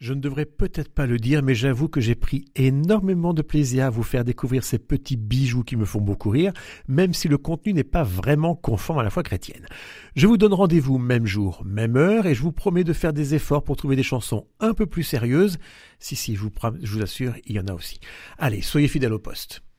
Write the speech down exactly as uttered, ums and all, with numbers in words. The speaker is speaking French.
Je ne devrais peut-être pas le dire, mais j'avoue que j'ai pris énormément de plaisir à vous faire découvrir ces petits bijoux qui me font beaucoup rire, même si le contenu n'est pas vraiment conforme à la foi chrétienne. Je vous donne rendez-vous même jour, même heure, et je vous promets de faire des efforts pour trouver des chansons un peu plus sérieuses. Si, si, je vous, je vous assure, il y en a aussi. Allez, soyez fidèles au poste.